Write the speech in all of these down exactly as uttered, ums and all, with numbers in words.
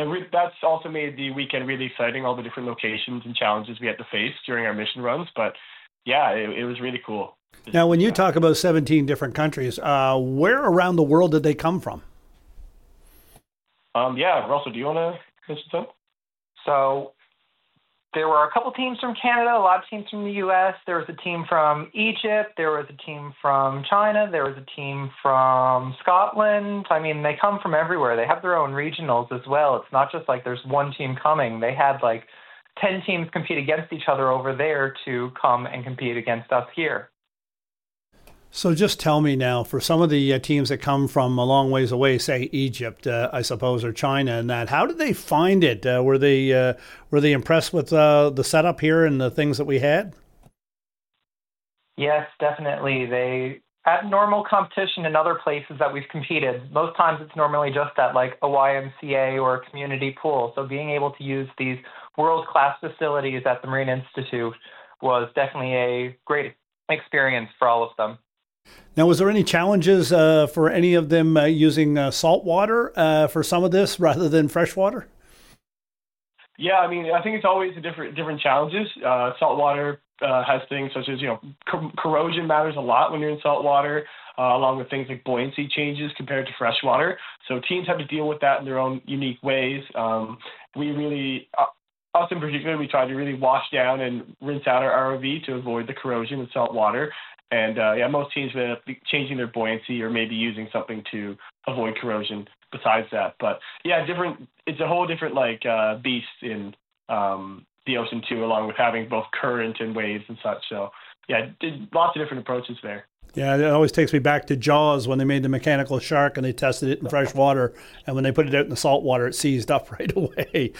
re- that's also made the weekend really exciting, all the different locations and challenges we had to face during our mission runs. But yeah, it, it was really cool. Now, when you talk about seventeen different countries, uh, where around the world did they come from? Um, yeah, Russell, do you want to mention something? So there were a couple teams from Canada, a lot of teams from the U S. There was a team from Egypt. There was a team from China. There was a team from Scotland. I mean, they come from everywhere. They have their own regionals as well. It's not just like there's one team coming. They had like ten teams compete against each other over there to come and compete against us here. So just tell me now, for some of the uh, teams that come from a long ways away, say Egypt, uh, I suppose, or China, and that, how did they find it? Uh, were they uh, were they impressed with uh, the setup here and the things that we had? Yes, definitely. They at normal competition in other places that we've competed, most times it's normally just at like a Y M C A or a community pool. So being able to use these world-class facilities at the Marine Institute was definitely a great experience for all of them. Now, was there any challenges uh, for any of them uh, using uh, salt water uh, for some of this rather than fresh water? Yeah, I mean, I think it's always a different different challenges. Uh, salt water uh, has things such as, you know, cor- corrosion matters a lot when you're in salt water, uh, along with things like buoyancy changes compared to fresh water. So teams have to deal with that in their own unique ways. Um, we really, uh, us in particular, we try to really wash down and rinse out our R O V to avoid the corrosion in salt water. And uh, yeah, most teams will be changing their buoyancy or maybe using something to avoid corrosion besides that. But yeah, different. It's a whole different like uh, beast in um, the ocean too, along with having both current and waves and such. So yeah, lots of different approaches there. Yeah, it always takes me back to Jaws when they made the mechanical shark and they tested it in fresh water, and when they put it out in the salt water, it seized up right away.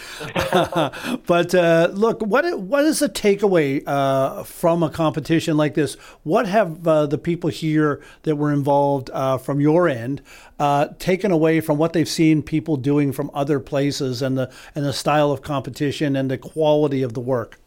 But uh, look, what what is the takeaway uh, from a competition like this? What have uh, the people here that were involved uh, from your end uh, taken away from what they've seen people doing from other places, and the and the style of competition and the quality of the work?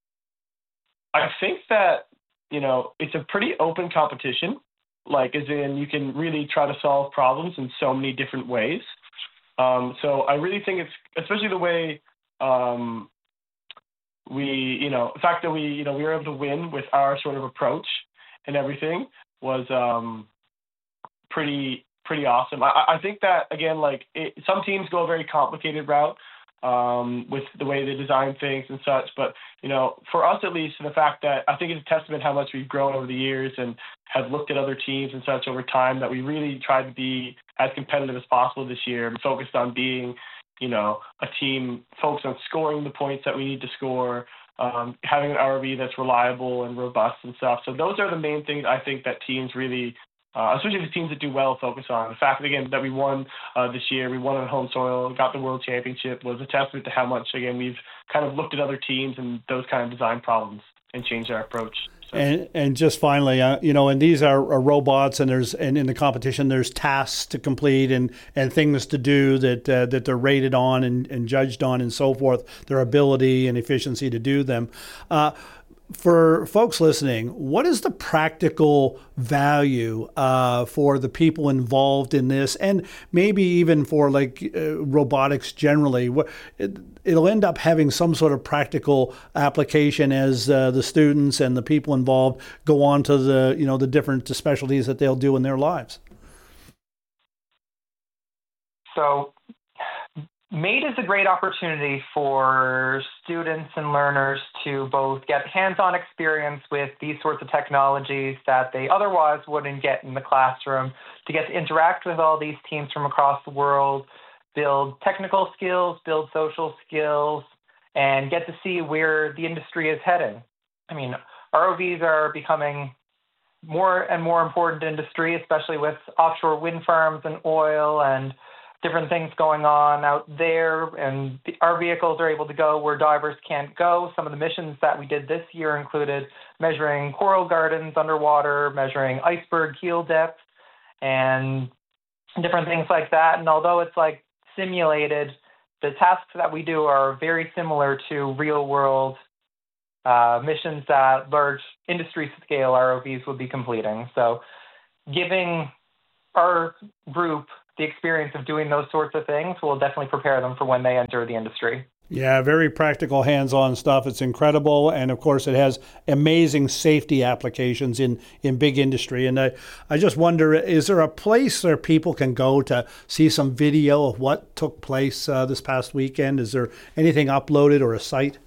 I think that, you know, it's a pretty open competition, like as in you can really try to solve problems in so many different ways. Um, so I really think it's, especially the way um, we, you know, the fact that we, you know, we were able to win with our sort of approach and everything was um, pretty, pretty awesome. I, I think that, again, like it, some teams go a very complicated route um, with the way they design things and such. But, you know, for us at least, and the fact that I think it's a testament how much we've grown over the years and have looked at other teams and such over time, that we really tried to be as competitive as possible this year and focused on being, you know, a team focused on scoring the points that we need to score, um, having an R O V that's reliable and robust and stuff. So those are the main things I think that teams really Uh, especially the teams that do well focus on. The fact that, again, that we won uh, this year, we won on home soil, got the world championship, was a testament to how much, again, we've kind of looked at other teams and those kind of design problems and changed our approach. So. And and just finally, uh, you know, and these are, are robots, and there's and in the competition there's tasks to complete and, and things to do that uh, that they're rated on and, and judged on and so forth, their ability and efficiency to do them. Uh, For folks listening, what is the practical value uh, for the people involved in this, and maybe even for like uh, robotics generally? What it, it'll end up having some sort of practical application as uh, the students and the people involved go on to the you know the different specialties that they'll do in their lives. So MATE is a great opportunity for students and learners to both get hands-on experience with these sorts of technologies that they otherwise wouldn't get in the classroom, to get to interact with all these teams from across the world, build technical skills, build social skills, and get to see where the industry is heading. I mean, R O Vs are becoming more and more important industry, especially with offshore wind farms and oil and different things going on out there, and our vehicles are able to go where divers can't go. Some of the missions that we did this year included measuring coral gardens underwater, measuring iceberg keel depth, and different things like that. And although it's like simulated, the tasks that we do are very similar to real-world uh, missions that large industry-scale R O Vs would be completing. So giving our group the experience of doing those sorts of things will definitely prepare them for when they enter the industry. Yeah, very practical, hands-on stuff. It's incredible. And, of course, it has amazing safety applications in, in big industry. And I, I just wonder, is there a place where people can go to see some video of what took place uh, this past weekend? Is there anything uploaded or a site?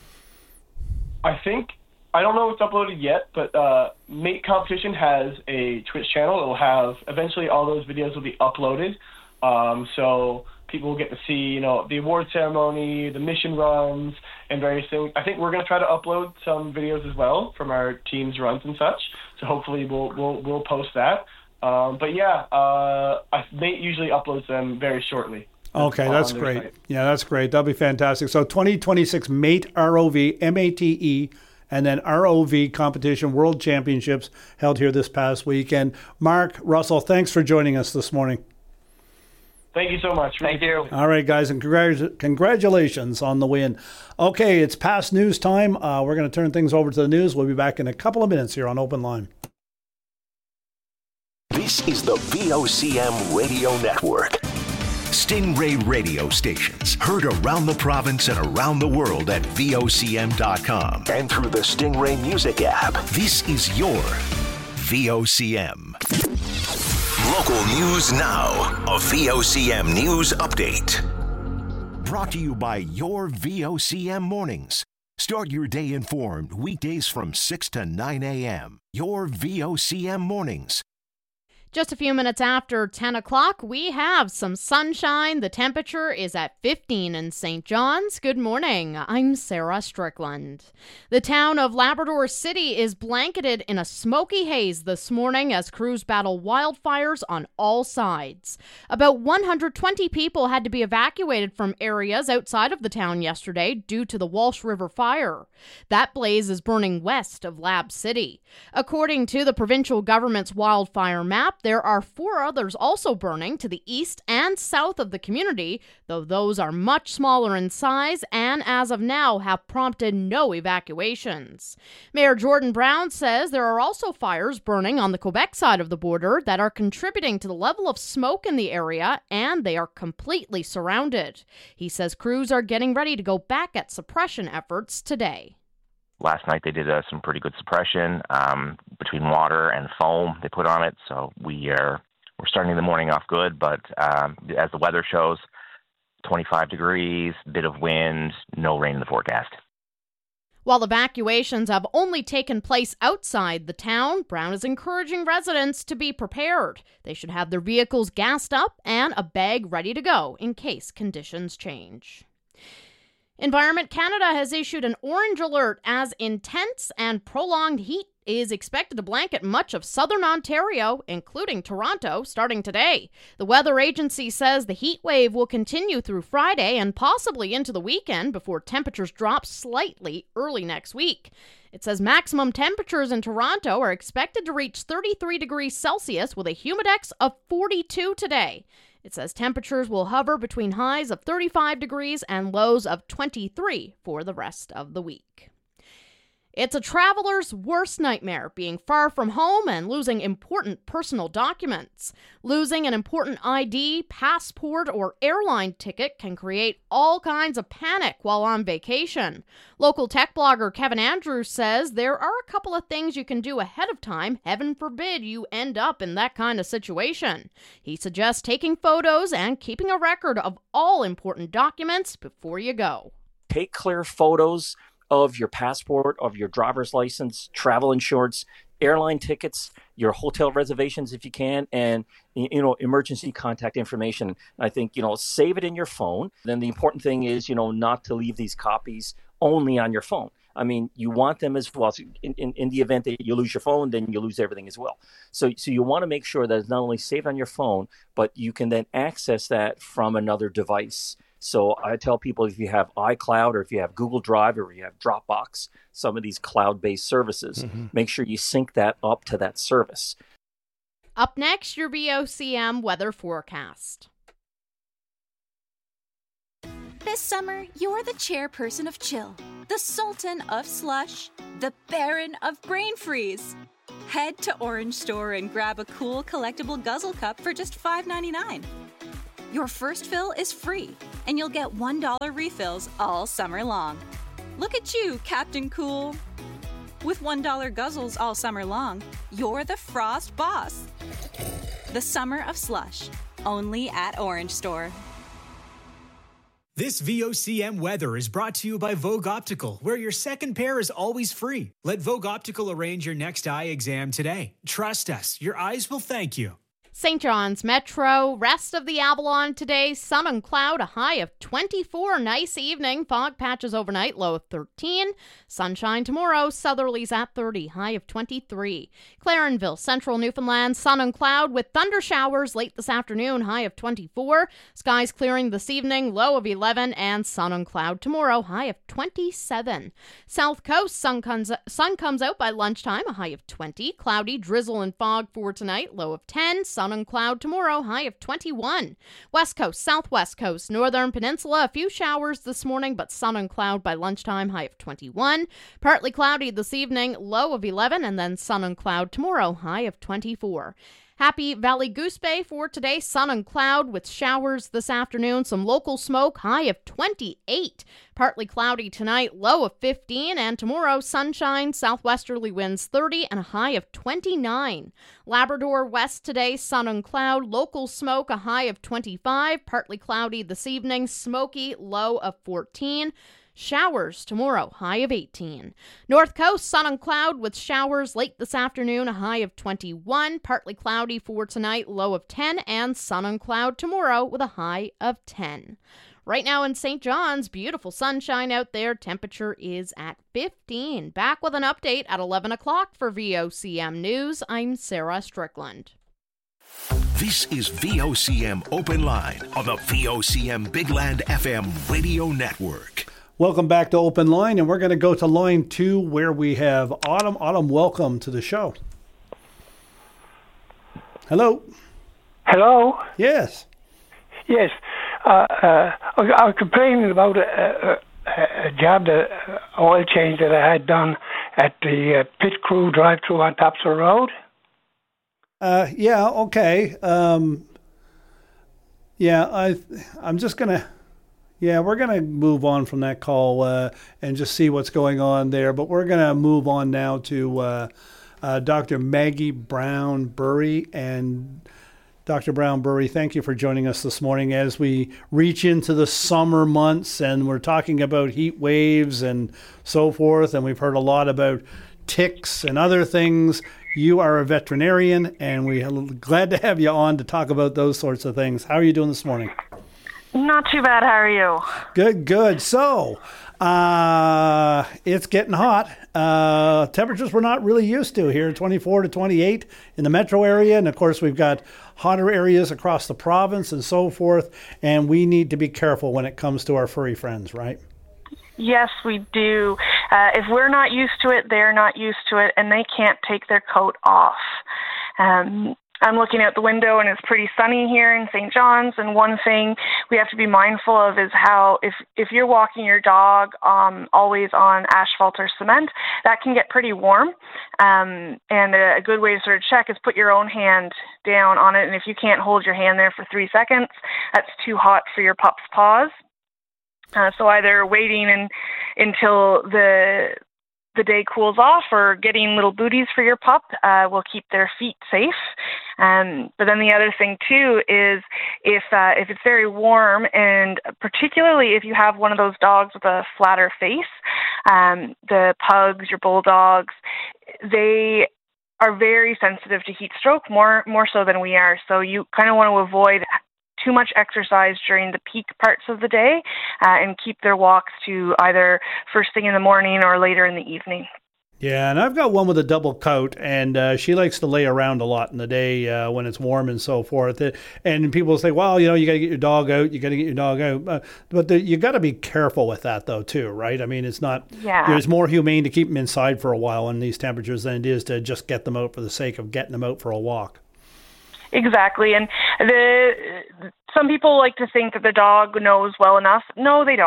I think, I don't know if it's uploaded yet, but uh, Mate Competition has a Twitch channel. It'll have, eventually all those videos will be uploaded. Um, so people will get to see, you know, the award ceremony, the mission runs, and various things. I think we're going to try to upload some videos as well from our team's runs and such. So hopefully we'll we'll we'll post that. Um, but yeah, uh, I, Mate usually uploads them very shortly. Okay, that's great. Site. Yeah, that's great. That'll be fantastic. So twenty twenty-six Mate R O V, M A T E, and then R O V Competition World Championships held here this past week. And Mark, Russell, thanks for joining us this morning. Thank you so much. Thank you. All right, guys, and congr- congratulations on the win. Okay, it's past news time. Uh, we're going to turn things over to the news. We'll be back in a couple of minutes here on Open Line. This is the V O C M Radio Network. Stingray radio stations heard around the province and around the world at V O C M dot com and through the Stingray Music app. This is your V O C M. Local news now. A V O C M News Update. Brought to you by your V O C M Mornings. Start your day informed weekdays from six to nine a.m. Your V O C M Mornings. Just a few minutes after ten o'clock, we have some sunshine. The temperature is at fifteen in Saint John's. Good morning. I'm Sarah Strickland. The town of Labrador City is blanketed in a smoky haze this morning as crews battle wildfires on all sides. About one hundred twenty people had to be evacuated from areas outside of the town yesterday due to the Walsh River fire. That blaze is burning west of Lab City. According to the provincial government's wildfire map, there are four others also burning to the east and south of the community, though those are much smaller in size and, as of now, have prompted no evacuations. Mayor Jordan Brown says there are also fires burning on the Quebec side of the border that are contributing to the level of smoke in the area, and they are completely surrounded. He says crews are getting ready to go back at suppression efforts today. Last night they did uh, some pretty good suppression um, between water and foam they put on it. So we are we're starting the morning off good, but um, as the weather shows, twenty-five degrees, bit of wind, no rain in the forecast. While evacuations have only taken place outside the town, Brown is encouraging residents to be prepared. They should have their vehicles gassed up and a bag ready to go in case conditions change. Environment Canada has issued an orange alert as intense and prolonged heat is expected to blanket much of southern Ontario, including Toronto, starting today. The weather agency says the heat wave will continue through Friday and possibly into the weekend before temperatures drop slightly early next week. It says maximum temperatures in Toronto are expected to reach thirty-three degrees Celsius with a humidex of forty-two today. It says temperatures will hover between highs of thirty-five degrees and lows of twenty-three for the rest of the week. It's a traveler's worst nightmare, being far from home and losing important personal documents. Losing an important I D, passport, or airline ticket can create all kinds of panic while on vacation. Local tech blogger Kevin Andrews says there are a couple of things you can do ahead of time. Heaven forbid you end up in that kind of situation. He suggests taking photos and keeping a record of all important documents before you go. Take clear photos of your passport, of your driver's license, travel insurance, airline tickets, your hotel reservations if you can, and, you know, emergency contact information. I think, you know, save it in your phone. Then the important thing is, you know, not to leave these copies only on your phone. I mean, you want them as well. So in, in, in the event that you lose your phone, then you lose everything as well. So, so you want to make sure that it's not only saved on your phone, but you can then access that from another device. So I tell people, if you have iCloud or if you have Google Drive or you have Dropbox, some of these cloud-based services, mm-hmm. make sure you sync that up to that service. Up next, your V O C M weather forecast. This summer, you're the chairperson of Chill. the Sultan of Slush, the Baron of Brain Freeze. Head to Orange Store and grab a cool collectible guzzle cup for just five ninety-nine. Your first fill is free, and you'll get one dollar refills all summer long. Look at you, Captain Cool. With one dollar guzzles all summer long, you're the Frost Boss. The Summer of Slush, only at Orange Store. This V O C M weather is brought to you by Vogue Optical, where your second pair is always free. Let Vogue Optical arrange your next eye exam today. Trust us, your eyes will thank you. Saint John's Metro, rest of the Avalon today, sun and cloud, a high of twenty-four. Nice evening, fog patches overnight, low of thirteen. Sunshine tomorrow, southerlies at thirty, high of twenty-three. Clarenville, central Newfoundland, sun and cloud with thunder showers late this afternoon, high of twenty-four. Skies clearing this evening, low of eleven, and sun and cloud tomorrow, high of twenty-seven. South Coast, sun comes, sun comes out by lunchtime, a high of twenty. Cloudy, drizzle and fog for tonight, low of ten. Sun and cloud tomorrow, high of twenty-one. West Coast, Southwest Coast, Northern Peninsula, a few showers this morning, but sun and cloud by lunchtime, high of twenty-one. Partly cloudy this evening, low of eleven, and then sun and cloud tomorrow, high of twenty-four. Happy Valley Goose Bay for today, sun and cloud with showers this afternoon, some local smoke, high of twenty-eight. Partly cloudy tonight, low of fifteen, and tomorrow sunshine, southwesterly winds thirty, and a high of twenty-nine. Labrador West today, sun and cloud, local smoke, a high of twenty-five. Partly cloudy this evening, smoky, low of fourteen. Showers tomorrow, high of eighteen. North Coast, sun and cloud with showers late this afternoon, a high of twenty-one. Partly cloudy for tonight, low of ten. And sun and cloud tomorrow with a high of ten. Right now in Saint John's, beautiful sunshine out there. Temperature is at fifteen. Back with an update at eleven o'clock for V O C M News. I'm Sarah Strickland. This is V O C M Open Line on the V O C M Big Land F M radio network. Welcome back to Open Line, and we're going to go to line two where we have Autumn. Autumn, welcome to the show. Hello. Hello. Yes. Yes. Uh, uh, I was complaining about a, a, a job, that uh, oil change that I had done at the uh, Pit Crew drive-through on Topsail Road. Uh, yeah. Okay. Um, yeah. I. I'm just gonna. Yeah, we're going to move on from that call uh, and just see what's going on there. But we're going to move on now to uh, uh, Doctor Maggie Brown-Burry. And Doctor Brown-Burry, thank you for joining us this morning as we reach into the summer months. And we're talking about heat waves and so forth. And we've heard a lot about ticks and other things. You are a veterinarian, and we're glad to have you on to talk about those sorts of things. How are you doing this morning? Not too bad. How are you? Good, good. So, uh, it's getting hot. Uh, temperatures we're not really used to here, twenty-four to twenty-eight in the metro area. And, of course, we've got hotter areas across the province and so forth. And we need to be careful when it comes to our furry friends, right? Yes, we do. Uh, if we're not used to it, they're not used to it, and they can't take their coat off. Um I'm looking out the window, and it's pretty sunny here in Saint John's. And one thing we have to be mindful of is how if, if you're walking your dog um, always on asphalt or cement, that can get pretty warm. Um, and a, a good way to sort of check is put your own hand down on it. And if you can't hold your hand there for three seconds, that's too hot for your pup's paws. Uh, so either waiting and, until the the day cools off, or getting little booties for your pup uh, will keep their feet safe. Um, but then the other thing too is if uh, if it's very warm, and particularly if you have one of those dogs with a flatter face, um, the pugs, your bulldogs, they are very sensitive to heat stroke, more more so than we are. So you kind of want to avoid too much exercise during the peak parts of the day uh, and keep their walks to either first thing in the morning or later in the evening. Yeah, and I've got one with a double coat, and uh, she likes to lay around a lot in the day uh, when it's warm and so forth. And people say, well, you know, you got to get your dog out, you got to get your dog out. Uh, but the, you got to be careful with that, though, too, right? I mean, it's not, yeah. It's more humane to keep them inside for a while in these temperatures than it is to just get them out for the sake of getting them out for a walk. Exactly. And the some people like to think that the dog knows well enough. No, they don't.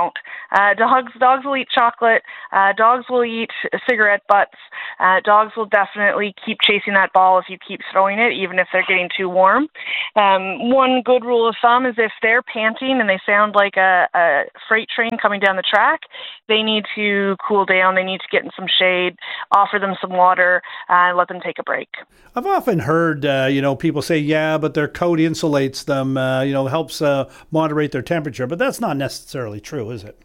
Uh, dogs dogs will eat chocolate. Uh, dogs will eat cigarette butts. Uh, dogs will definitely keep chasing that ball if you keep throwing it, even if they're getting too warm. Um, one good rule of thumb is if they're panting and they sound like a, a freight train coming down the track, they need to cool down. They need to get in some shade, offer them some water, uh, and let them take a break. I've often heard, uh, you know, people say, yeah, but their coat insulates them, uh, you know, helps uh, moderate their temperature. But that's not necessarily true, is it?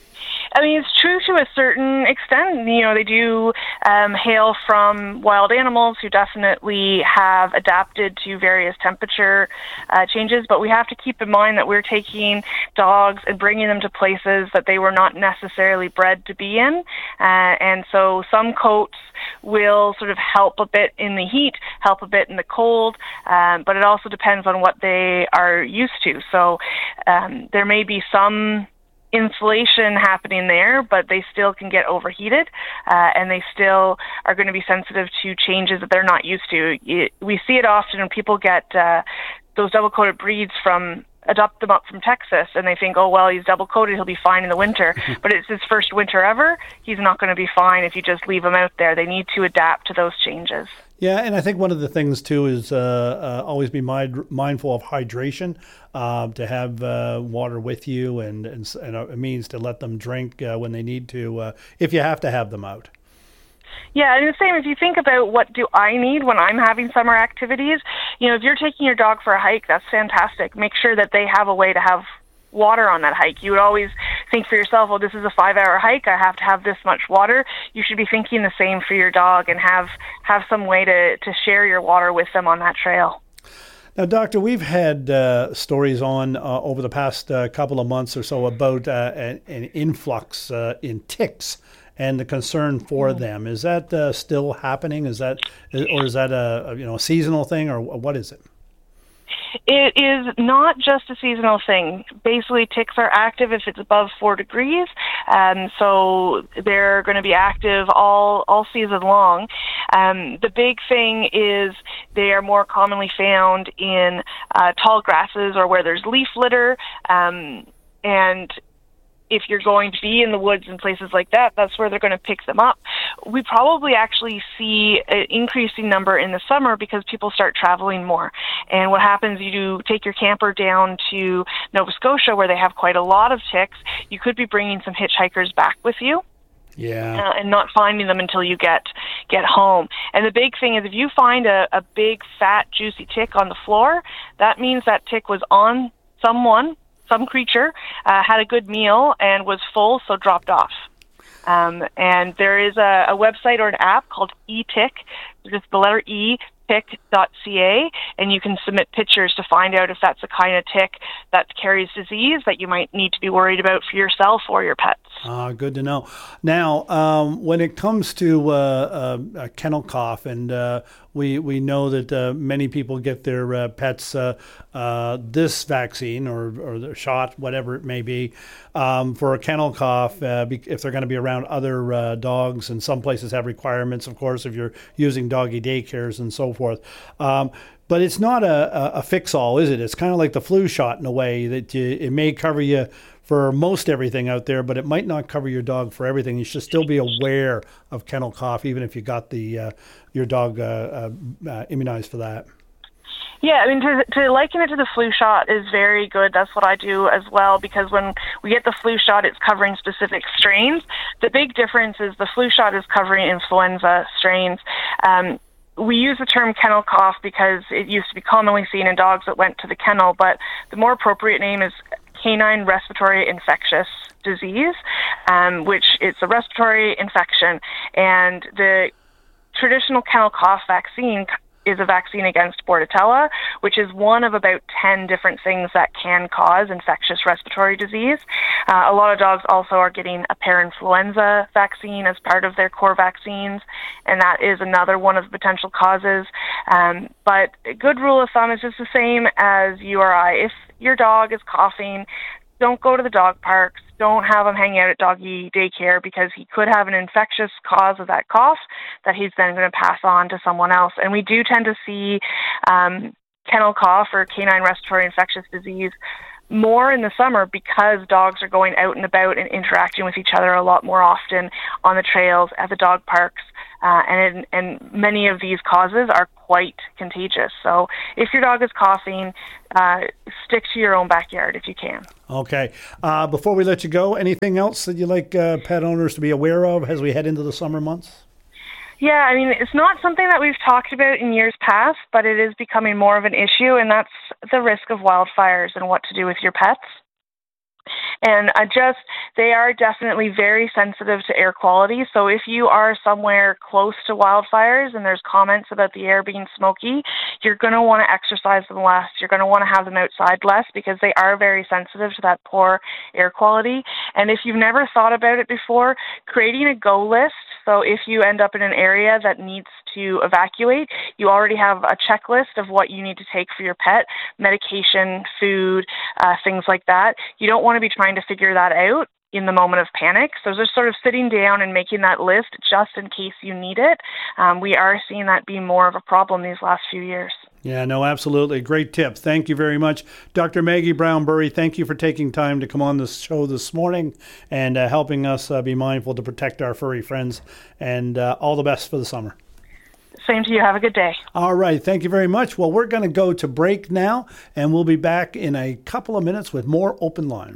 I mean, it's true to a certain extent. You know, they do um, hail from wild animals who definitely have adapted to various temperature uh, changes, but we have to keep in mind that we're taking dogs and bringing them to places that they were not necessarily bred to be in. Uh, and so some coats will sort of help a bit in the heat, help a bit in the cold, um, but it also depends on what they are used to. So um, there may be some insulation happening there, but they still can get overheated, uh, and they still are going to be sensitive to changes that they're not used to. It, we see it often when people get uh, those double-coated breeds from adopt them up from Texas, and they think, oh, well, he's double-coated, he'll be fine in the winter. But it's his first winter ever. He's not going to be fine if you just leave him out there. They need to adapt to those changes. Yeah, and I think one of the things, too, is uh, uh, always be mind- mindful of hydration, uh, to have uh, water with you and, and, and a means to let them drink uh, when they need to, uh, if you have to have them out. Yeah, and the same, if you think about what do I need when I'm having summer activities, you know, if you're taking your dog for a hike, that's fantastic. Make sure that they have a way to have water on that hike. You would always think for yourself, well, this is a five-hour hike, I have to have this much water. You should be thinking the same for your dog and have, have some way to, to share your water with them on that trail. Now, Doctor, we've had uh, stories on uh, over the past uh, couple of months or so about uh, an, an influx uh, in ticks and the concern for mm. them. Is that uh, still happening? Is that, or is that a, you know, a seasonal thing, or what is it? It is not just a seasonal thing. Basically, ticks are active if it's above four degrees, um, so they're going to be active all all season long. Um, the big thing is they are more commonly found in uh, tall grasses or where there's leaf litter, um, and if you're going to be in the woods and places like that, that's where they're going to pick them up. We probably actually see an increasing number in the summer because people start traveling more. And what happens, you do take your camper down to Nova Scotia where they have quite a lot of ticks. You could be bringing some hitchhikers back with you. Yeah, uh, and not finding them until you get get home. And the big thing is if you find a, a big, fat, juicy tick on the floor, that means that tick was on someone, some creature, uh, had a good meal and was full, so dropped off. Um, and there is a, a website or an app called eTick, just the letter E, tick dot c a, and you can submit pictures to find out if that's the kind of tick that carries disease that you might need to be worried about for yourself or your pets. Ah, good to know. Now, um, when it comes to uh, uh, kennel cough, and uh, we we know that uh, many people get their uh, pets uh, uh, this vaccine or or the shot, whatever it may be, um, for a kennel cough, uh, if they're going to be around other uh, dogs, and some places have requirements, of course, if you're using doggy daycares and so forth. Um, but it's not a, a, a fix-all, is it? It's kind of like the flu shot in a way that you, it may cover you for most everything out there, but it might not cover your dog for everything. You should still be aware of kennel cough, even if you got the uh, your dog uh, uh, uh, immunized for that. Yeah, I mean, to, to liken it to the flu shot is very good. That's what I do as well, because when we get the flu shot, it's covering specific strains. The big difference is the flu shot is covering influenza strains. Um, we use the term kennel cough because it used to be commonly seen in dogs that went to the kennel, but the more appropriate name is canine respiratory infectious disease, um, which it's a respiratory infection, and the traditional kennel cough vaccine is a vaccine against Bordetella, which is one of about ten different things that can cause infectious respiratory disease. Uh, a lot of dogs also are getting a parainfluenza vaccine as part of their core vaccines, and that is another one of the potential causes. Um, but a good rule of thumb is just the same as U R I. If your dog is coughing, don't go to the dog parks. Don't have him hang out at doggy daycare because he could have an infectious cause of that cough that he's then going to pass on to someone else. And we do tend to see um, kennel cough or canine respiratory infectious disease more in the summer because dogs are going out and about and interacting with each other a lot more often on the trails, at the dog parks, uh, and and many of these causes are quite contagious. So if your dog is coughing, uh, stick to your own backyard if you can. Okay. Uh, before we let you go, anything else that you'd like uh, pet owners to be aware of as we head into the summer months? Yeah, I mean, it's not something that we've talked about in years past, but it is becoming more of an issue, and that's the risk of wildfires and what to do with your pets. And I just, they are definitely very sensitive to air quality. So if you are somewhere close to wildfires and there's comments about the air being smoky, you're going to want to exercise them less. You're going to want to have them outside less because they are very sensitive to that poor air quality. And if you've never thought about it before, creating a go list. So if you end up in an area that needs to evacuate, you already have a checklist of what you need to take for your pet, medication, food, uh, things like that. You don't want to be trying to figure that out in the moment of panic. So just sort of sitting down and making that list just in case you need it. Um, we are seeing that be more of a problem these last few years. Yeah, no, absolutely. Great tip. Thank you very much. Doctor Maggie Brown-Burry, thank you for taking time to come on the show this morning and uh, helping us uh, be mindful to protect our furry friends. And uh, all the best for the summer. Same to you. Have a good day. All right. Thank you very much. Well, we're going to go to break now, and we'll be back in a couple of minutes with more Open Line.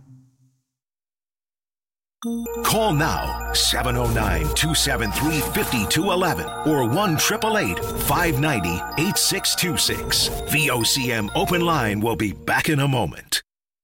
Call now, seven oh nine, two seven three, five two one one or one eight eight eight, five nine zero, eight six two six. V O C M Open Line will be back in a moment.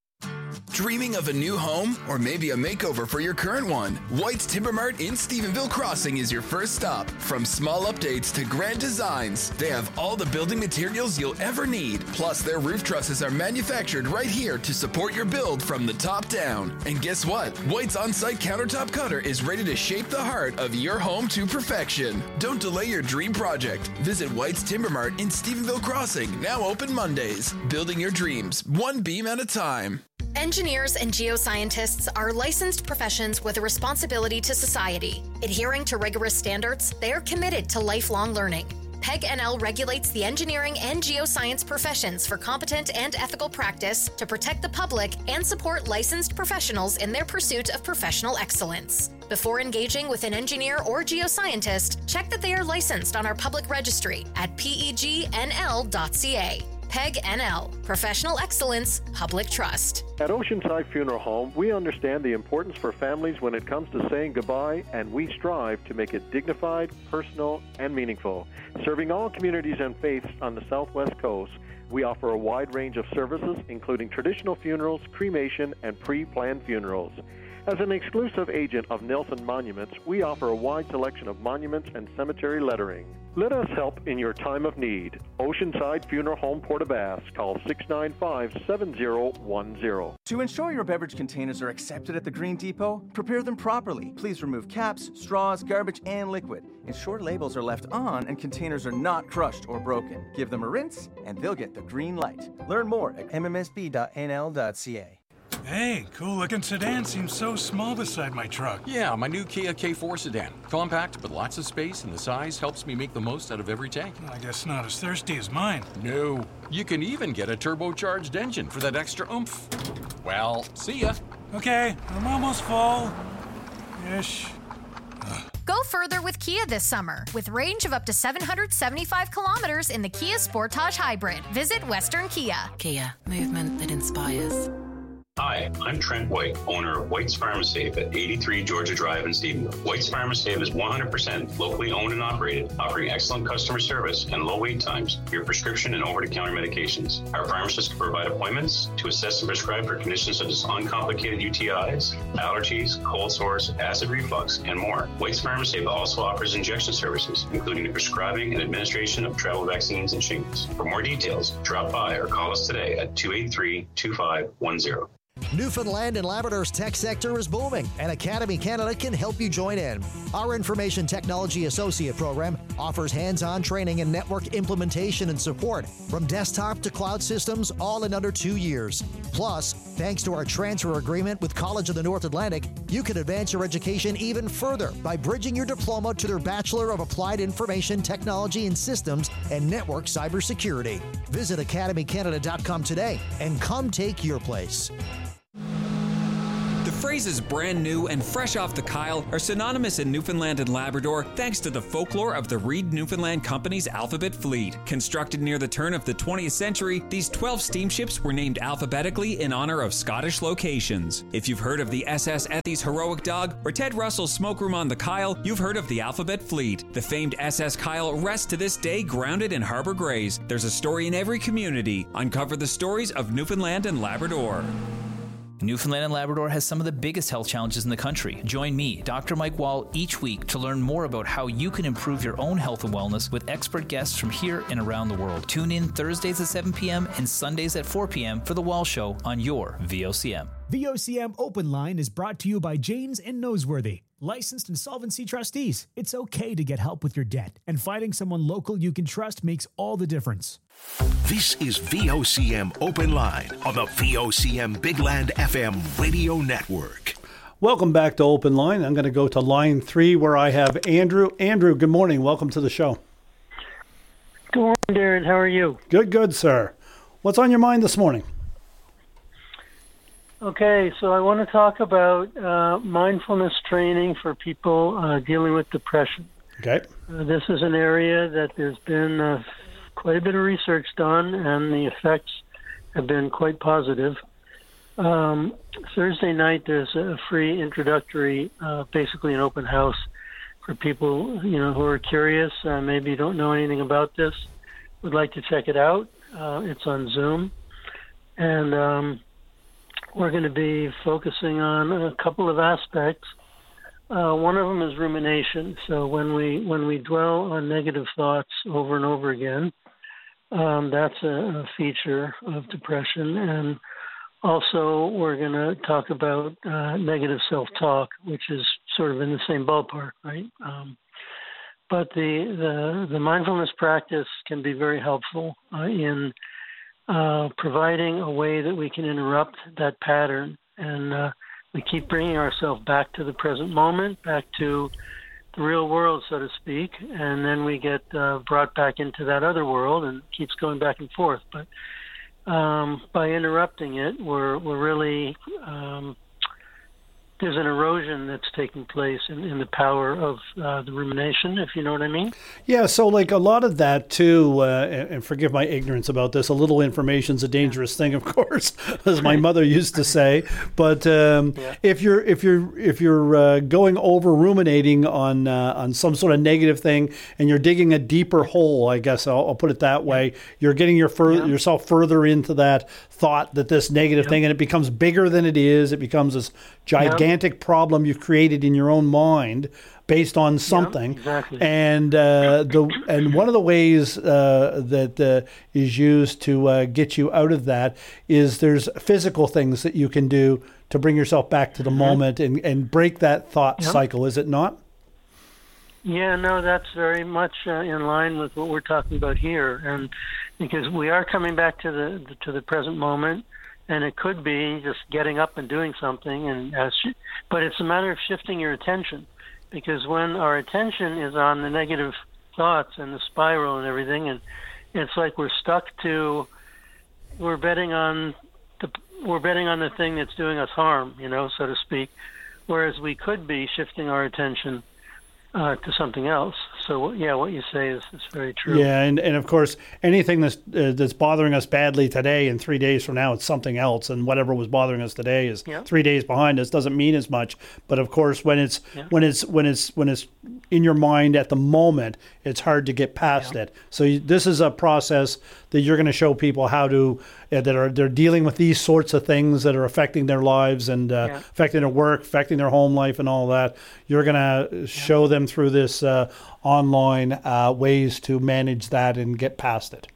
Dreaming of a new home or maybe a makeover for your current one? White's Timber Mart in Stephenville Crossing is your first stop. From small updates to grand designs, they have all the building materials you'll ever need. Plus, their roof trusses are manufactured right here to support your build from the top down. And guess what? White's on-site countertop cutter is ready to shape the heart of your home to perfection. Don't delay your dream project. Visit White's Timber Mart in Stephenville Crossing, now open Mondays. Building your dreams, one beam at a time. Engineers and geoscientists are licensed professions with a responsibility to society. Adhering to rigorous standards, they are committed to lifelong learning. PEG N L regulates the engineering and geoscience professions for competent and ethical practice to protect the public and support licensed professionals in their pursuit of professional excellence. Before engaging with an engineer or geoscientist, check that they are licensed on our public registry at P E G N L dot C A. PEG N L, Professional Excellence, Public Trust. At Oceanside Funeral Home, we understand the importance for families when it comes to saying goodbye, and we strive to make it dignified, personal, and meaningful. Serving all communities and faiths on the Southwest Coast, we offer a wide range of services, including traditional funerals, cremation, and pre-planned funerals. As an exclusive agent of Nelson Monuments, we offer a wide selection of monuments and cemetery lettering. Let us help in your time of need. Oceanside Funeral Home, Port-aux-Basques. Call six nine five, seven zero one zero. To ensure your beverage containers are accepted at the Green Depot, prepare them properly. Please remove caps, straws, garbage, and liquid. Ensure labels are left on and containers are not crushed or broken. Give them a rinse, and they'll get the green light. Learn more at m m s b dot n l dot c a. Hey, cool-looking sedan seems so small beside my truck. Yeah, my new Kia K four sedan. Compact, but lots of space, and the size helps me make the most out of every tank. I guess not as thirsty as mine. No. You can even get a turbocharged engine for that extra oomph. Well, see ya. Okay, I'm almost full. Ish. Go further with Kia this summer with range of up to seven hundred seventy-five kilometers in the Kia Sportage Hybrid. Visit Western Kia. Kia, movement that inspires. Hi, I'm Trent White, owner of White's Pharmasafe at eighty-three Georgia Drive in Stephenville. White's Pharmasafe is one hundred percent locally owned and operated, offering excellent customer service and low wait times for your prescription and over-the-counter medications. Our pharmacists can provide appointments to assess and prescribe for conditions such as uncomplicated U T Is, allergies, cold sores, acid reflux, and more. White's Pharmasafe also offers injection services, including the prescribing and administration of travel vaccines and shingles. For more details, drop by or call us today at two eight three, two five one zero. Newfoundland and Labrador's tech sector is booming, and Academy Canada can help you join in. Our Information Technology Associate program offers hands-on training in network implementation and support, from desktop to cloud systems, all in under two years. Plus, thanks to our transfer agreement with College of the North Atlantic, you can advance your education even further by bridging your diploma to their Bachelor of Applied Information Technology and Systems and Network Cybersecurity. Visit academy canada dot com today and come take your place. The phrases brand new and fresh off the Kyle are synonymous in Newfoundland and Labrador thanks to the folklore of the Reed Newfoundland Company's Alphabet Fleet. Constructed near the turn of the twentieth century, these twelve steamships were named alphabetically in honor of Scottish locations. If you've heard of the S S Ethy's Heroic Dog or Ted Russell's Smoke Room on the Kyle, you've heard of the Alphabet Fleet. The famed S S Kyle rests to this day grounded in Harbor Grays. There's a story in every community. Uncover the stories of Newfoundland and Labrador. Newfoundland and Labrador has some of the biggest health challenges in the country. Join me, Doctor Mike Wall, each week to learn more about how you can improve your own health and wellness with expert guests from here and around the world. Tune in Thursdays at seven p.m. and Sundays at four p.m. for The Wall Show on your V O C M. V O C M Open Line is brought to you by Janes and Noseworthy, licensed insolvency trustees. It's okay to get help with your debt, and finding someone local you can trust makes all the difference. This is V O C M Open Line on the V O C M Big Land F M radio network. Welcome back to Open Line. I'm going to go to line three where I have Andrew. Andrew, good morning. Welcome to the show. Good morning, Darren. How are you? Good, good, sir. What's on your mind this morning? Okay, so I want to talk about uh, mindfulness training for people uh, dealing with depression. Okay. Uh, this is an area that there's been uh, quite a bit of research done, and the effects have been quite positive. Um, Thursday night, there's a free introductory, uh, basically an open house for people, you know, who are curious, uh, maybe don't know anything about this, would like to check it out. Uh, it's on Zoom, and um, we're going to be focusing on a couple of aspects. Uh, one of them is rumination. So when we when we dwell on negative thoughts over and over again, um, that's a, a feature of depression. And also, we're going to talk about uh, negative self-talk, which is sort of in the same ballpark, right? Um, but the, the the mindfulness practice can be very helpful uh, in uh, providing a way that we can interrupt that pattern, and uh, we keep bringing ourselves back to the present moment, back to the real world, so to speak, and then we get uh, brought back into that other world, and it keeps going back and forth. But um, by interrupting it, we're we're really um, there's an erosion that's taking place in, in the power of uh, the rumination, if you know what I mean. Yeah, so like a lot of that too, uh, and, and forgive my ignorance about this, a little information's a dangerous thing, of course, as my mother used to say. But um, yeah. if you're if you're if you're uh, going over ruminating on uh, on some sort of negative thing, and you're digging a deeper hole, I guess I'll, I'll put it that way. Yeah. You're getting your fur- yeah. yourself further into that thought that this negative yeah. thing, and it becomes bigger than it is. It becomes this gigantic yeah. problem you've created in your own mind based on something. Yeah, exactly. And uh, the and one of the ways uh, that uh, is used to uh, get you out of that is there's physical things that you can do to bring yourself back to the mm-hmm. moment and, and break that thought yeah. cycle, is it not? Yeah, no, that's very much uh, in line with what we're talking about here, and because we are coming back to the to the present moment. And it could be just getting up and doing something, and uh, sh- but it's a matter of shifting your attention, because when our attention is on the negative thoughts and the spiral and everything, and it's like we're stuck to, we're betting on the we're betting on the thing that's doing us harm, you know, so to speak, whereas we could be shifting our attention Uh, to something else. So yeah, what you say is, is very true. Yeah, and, and of course, anything that's uh, that's bothering us badly today, and three days from now, it's something else. And whatever was bothering us today is yeah. three days behind us. Doesn't mean as much. But of course, when it's yeah. when it's when it's when it's in your mind at the moment, it's hard to get past yeah. it. So you, this is a process that you're going to show people how to uh, that are they're dealing with these sorts of things that are affecting their lives and uh, yeah. affecting their work, affecting their home life, and all that. You're going to yeah. show them through this uh, online uh, ways to manage that and get past it.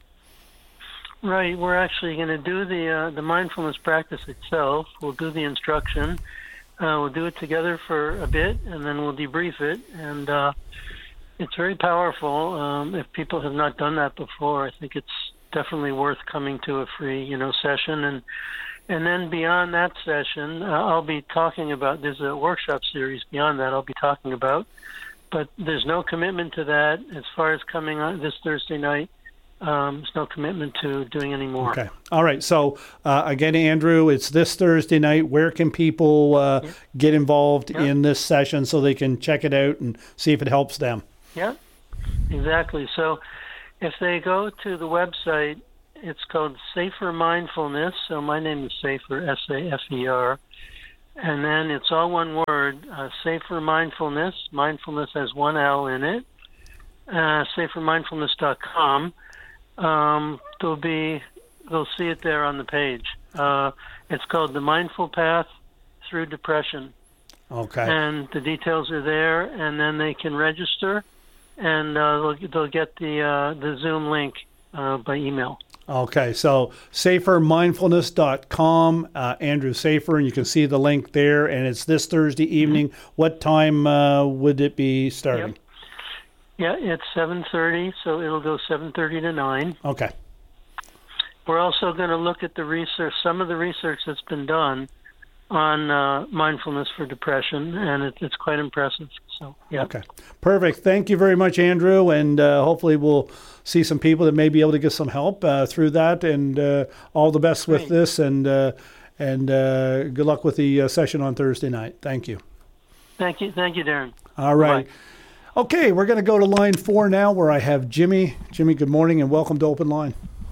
Right. We're actually going to do the uh, the mindfulness practice itself. We'll do the instruction. Uh, we'll do it together for a bit, and then we'll debrief it. And uh, it's very powerful. Um, if people have not done that before, I think it's definitely worth coming to a free, you know, session. And and then beyond that session, uh, I'll be talking about. There's a workshop series beyond that I'll be talking about. But there's no commitment to that as far as coming on this Thursday night. um, there's no commitment to doing any more. Okay. All right. So, uh, again, Andrew, it's this Thursday night. Where can people uh, yeah. get involved yeah. in this session so they can check it out and see if it helps them? Yeah, exactly. So if they go to the website, it's called Safer Mindfulness. So my name is Safer, S A F E R. And then it's all one word, uh, Safer Mindfulness. Mindfulness has one L in it. Uh, safer mindfulness dot com. Um, there'll be, they'll see it there on the page. Uh, it's called The Mindful Path Through Depression. Okay. And the details are there, and then they can register, and uh, they'll, they'll get the uh, the Zoom link uh, by email. Okay, so safer mindfulness dot com, uh, Andrew Safer, and you can see the link there, and it's this Thursday evening. Mm-hmm. What time uh, would it be starting? Yep. Yeah, it's seven thirty, so it'll go seven thirty to nine. Okay. We're also going to look at the research, some of the research that's been done on uh, mindfulness for depression, and it, it's quite impressive. So, yeah. Okay, perfect. Thank you very much, Andrew, and uh, hopefully we'll see some people that may be able to get some help uh, through that, and uh, all the best with Great. this, and uh, and uh, good luck with the uh, session on Thursday night. Thank you. Thank you. Thank you, Darren. All right. Bye. Okay, we're going to go to line four now, where I have Jimmy. Jimmy, good morning, and welcome to Open Line.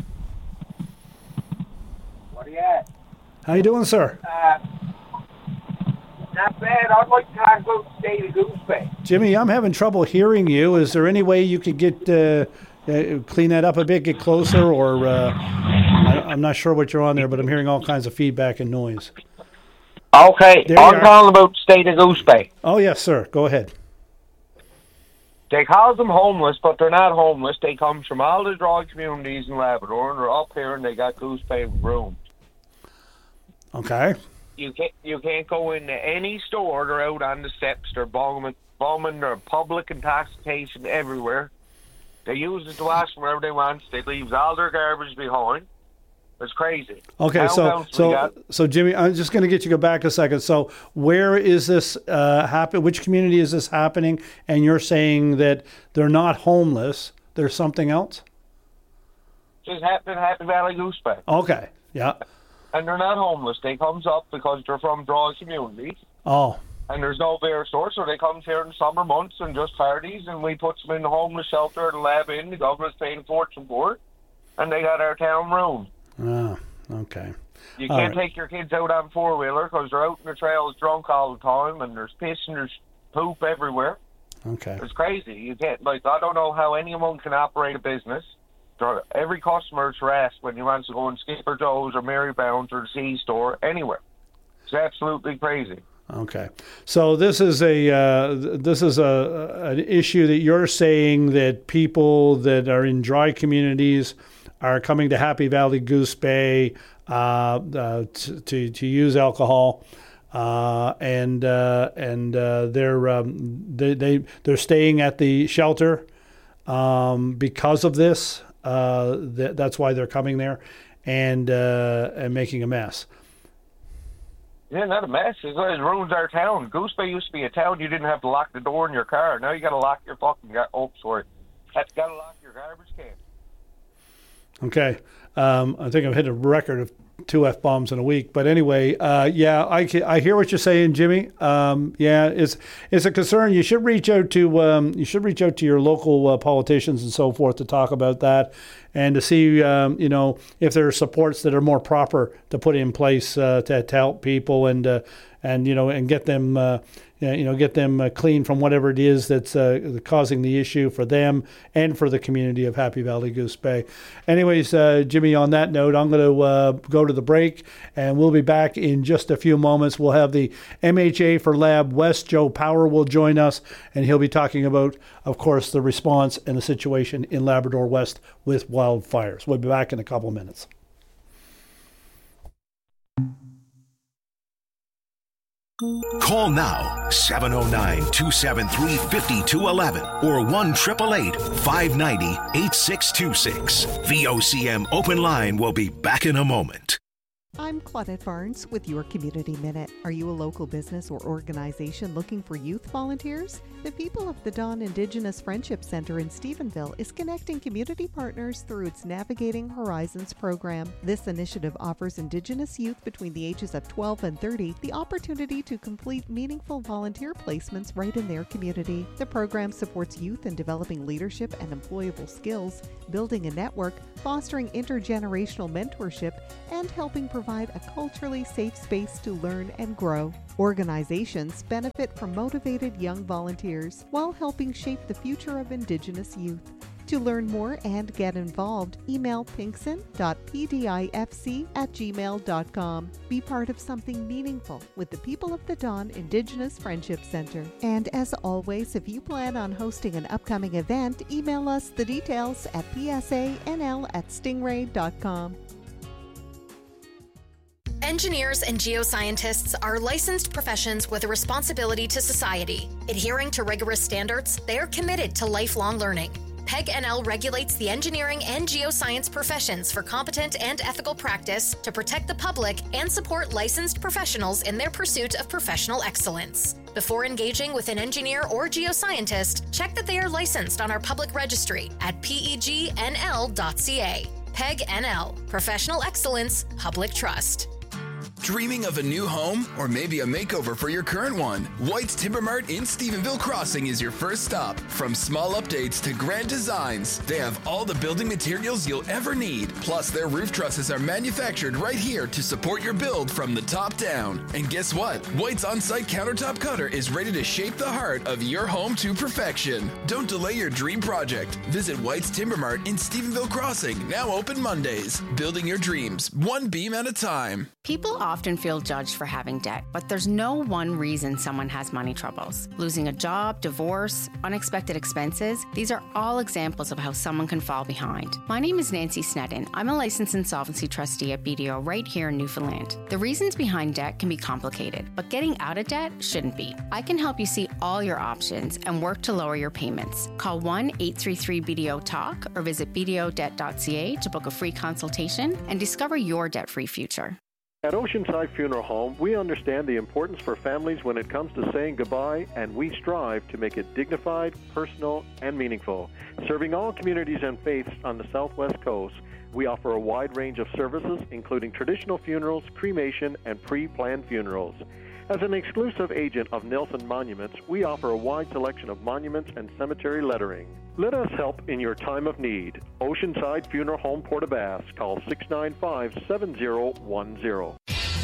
What are you at? How you doing, sir? Uh, not bad. I'd like to talk about the state of Goose Bay. Jimmy, I'm having trouble hearing you. Is there any way you could get uh, uh, clean that up a bit, get closer, or uh, I, I'm not sure what you're on there, but I'm hearing all kinds of feedback and noise. Okay, There I'm you are. calling about the state of Goose Bay. Oh, yes, sir. Go ahead. They call them homeless, but they're not homeless. They come from all the dry communities in Labrador, and they're up here, and they got Goose Bay rooms. Okay. You can't you can't go into any store. They're out on the steps. They're bombing, bombing. They're public intoxication everywhere. They use it to wash wherever they want. They leave all their garbage behind. It's crazy. Okay, How so else we so got- so Jimmy, I'm just going to get you to go back a second. So where is this uh, happen? Which community is this happening? And you're saying that they're not homeless. There's something else. just happened in Happy Valley Goose Bay. Okay. Yeah. And they're not homeless. They comes up because they're from dry communities. Oh. And there's no bear store, so they come here in summer months and just parties, and we put them in the homeless shelter and lab in. The government's paying a fortune for it, and they got our town room. Oh, okay. You All can't right. take your kids out on four-wheeler because they're out in the trails drunk all the time, and there's piss and there's poop everywhere. Okay. It's crazy. You can't, like, I don't know how anyone can operate a business. There- Every customer is harassed when he wants to go in Skipper Joe's or Marybounds or the C store, anywhere. It's absolutely crazy. Okay, so this is a uh, this is a an issue that you're saying that people that are in dry communities are coming to Happy Valley Goose Bay uh, uh, to, to to use alcohol, uh, and uh, and uh, they're um, they they they're staying at the shelter um, because of this. Uh, that, that's why they're coming there and uh, and making a mess. Yeah, not a mess. It it ruins our town. Goose Bay used to be a town you didn't have to lock the door in your car. Now you got to lock your fucking gar- oh, sorry. Got to lock your garbage can. Okay. Um, I think I've hit a record of two F-bombs in a week. But anyway, uh, yeah, I, ca- I hear what you're saying, Jimmy. Um, yeah, it's it's a concern. You should reach out to um, you should reach out to your local uh, politicians and so forth to talk about that and to see um, you know if there are supports that are more proper to put in place uh, to, to help people and uh, and you know and get them uh, you know get them uh, clean from whatever it is that's uh, causing the issue for them and for the community of Happy Valley Goose Bay. Anyways, uh, Jimmy, on that note, I'm going to uh, go to the break, and we'll be back in just a few moments. We'll have the M H A for Lab West, Joe Power, will join us, and he'll be talking about, of course, the response and the situation in Labrador West with wildfires. We'll be back in a couple of minutes. Call now, seven oh nine, two seven three, five two one one or one eight eight eight, five nine zero, eight six two six. V O C M Open Line will be back in a moment. I'm Claudette Barnes with your Community Minute. Are you a local business or organization looking for youth volunteers? The People of the Dawn Indigenous Friendship Center in Stephenville is connecting community partners through its Navigating Horizons program. This initiative offers Indigenous youth between the ages of twelve and thirty the opportunity to complete meaningful volunteer placements right in their community. The program supports youth in developing leadership and employable skills, building a network, fostering intergenerational mentorship, and helping provide a culturally safe space to learn and grow. Organizations benefit from motivated young volunteers while helping shape the future of Indigenous youth. To learn more and get involved, email pinkson dot p d i f c at gmail dot com. Be part of something meaningful with the People of the Dawn Indigenous Friendship Center. And as always, if you plan on hosting an upcoming event, email us the details at p s a n l at stingray dot com. Engineers and geoscientists are licensed professions with a responsibility to society. Adhering to rigorous standards, they are committed to lifelong learning. PEG N L regulates the engineering and geoscience professions for competent and ethical practice to protect the public and support licensed professionals in their pursuit of professional excellence. Before engaging with an engineer or geoscientist, check that they are licensed on our public registry at p e g n l dot c a. PEG N L, Professional Excellence, Public Trust. Dreaming of a new home or maybe a makeover for your current one? White's Timber Mart in Stephenville Crossing is your first stop. From small updates to grand designs, they have all the building materials you'll ever need. Plus, their roof trusses are manufactured right here to support your build from the top down. And guess what? White's on-site countertop cutter is ready to shape the heart of your home to perfection. Don't delay your dream project. Visit White's Timber Mart in Stephenville Crossing, now open Mondays. Building your dreams, one beam at a time. People often feel judged for having debt, but there's no one reason someone has money troubles. Losing a job, divorce, unexpected expenses, these are all examples of how someone can fall behind. My name is Nancy Snedden. I'm a licensed insolvency trustee at B D O right here in Newfoundland. The reasons behind debt can be complicated, but getting out of debt shouldn't be. I can help you see all your options and work to lower your payments. Call one eight three three B D O talk or visit b d o debt dot c a to book a free consultation and discover your debt-free future. At Oceanside Funeral Home, we understand the importance for families when it comes to saying goodbye, and we strive to make it dignified, personal, and meaningful. Serving all communities and faiths on the Southwest Coast, we offer a wide range of services, including traditional funerals, cremation, and pre-planned funerals. As an exclusive agent of Nelson Monuments, we offer a wide selection of monuments and cemetery lettering. Let us help in your time of need. Oceanside Funeral Home, Port-aux-Basques. Call six nine five, seven zero one zero.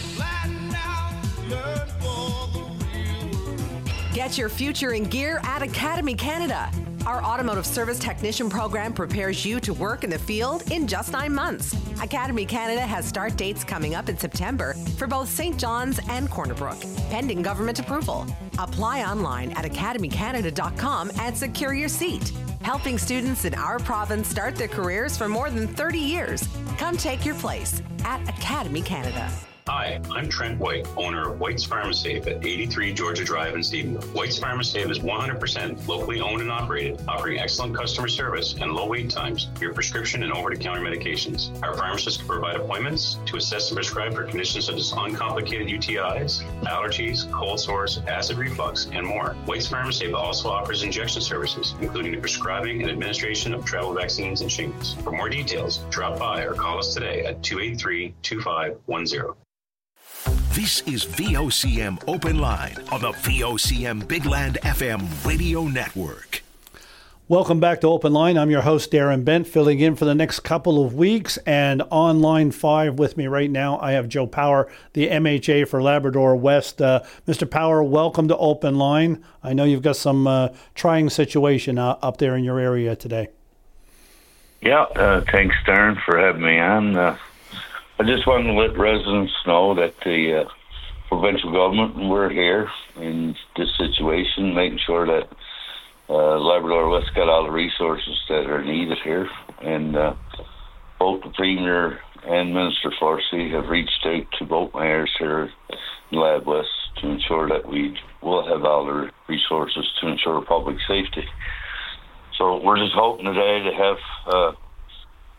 Get your future in gear at Academy Canada. Our automotive service technician program prepares you to work in the field in just nine months. Academy Canada has start dates coming up in September for both Saint John's and Corner Brook, pending government approval. Apply online at academy canada dot com and secure your seat. Helping students in our province start their careers for more than thirty years. Come take your place at Academy Canada. Hi, I'm Trent White, owner of White's Pharmasafe at eighty-three Georgia Drive in Stephenville. White's Pharmasafe is one hundred percent locally owned and operated, offering excellent customer service and low wait times for your prescription and over-the-counter medications. Our pharmacists can provide appointments to assess and prescribe for conditions such as uncomplicated U T Is, allergies, cold sores, acid reflux, and more. White's Pharmasafe also offers injection services, including the prescribing and administration of travel vaccines and shingles. For more details, drop by or call us today at two eight three, two five one zero. This is V O C M Open Line on the V O C M Big Land F M radio network. Welcome back to Open Line. I'm your host, Darren Bent, filling in for the next couple of weeks. And on line five with me right now, I have Joe Power, the M H A for Labrador West. Uh, Mister Power, welcome to Open Line. I know you've got some uh, trying situation uh, up there in your area today. Yeah, uh, thanks, Darren, for having me on. Uh, I just want to let residents know that the uh, provincial government, we're here in this situation, making sure that uh, Labrador West got all the resources that are needed here. And uh, both the Premier and Minister Forsey have reached out to both mayors here in Lab West to ensure that we will have all the resources to ensure public safety. So we're just hoping today to have uh,